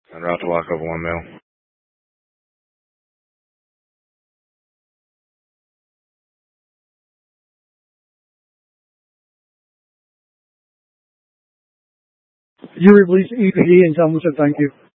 En route to lock over 1 mil. You release EPD and tell them to thank you.